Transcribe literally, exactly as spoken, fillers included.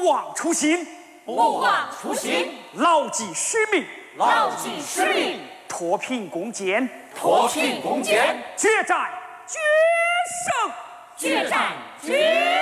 忘初心， 不忘初心， 牢记使命， 牢记使命， 脱贫攻坚， 脱贫攻坚， 决战决胜， 决战决。